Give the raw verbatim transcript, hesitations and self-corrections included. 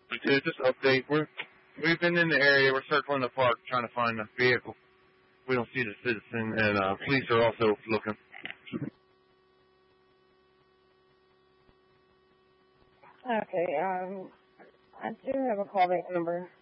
Yeah, just update. We're we've been in the area. We're circling the park trying to find a vehicle. We don't see the citizen, and uh, police are also looking. Okay. Um, I do have a callback number.